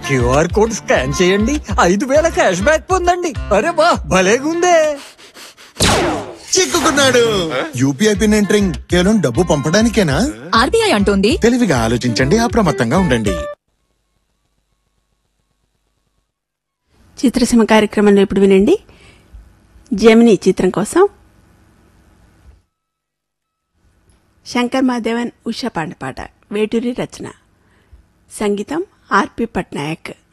QR code scan చేయండి, 5,000 cash back పొందండి. అరే వా, భలేగుందే. చిక్కుకున్నాడు. యూపీఐ పిన్ ఎంటరింగ్ కేవలం డబ్బు పంపడానికేనా? ఆర్బీఐ అంటోంది తెలివిగా ఆలోచించండి, అప్రమత్తంగా ఉండండి. చిత్రసీమ కార్యక్రమంలో ఇప్పుడు వినండి. జెమిని చిత్రం కోసం శంకర్ మహాదేవన్, ఉషా పాండ పాట, వేటూరి రచన, సంగీతం ఆర్పి పట్నాయక్.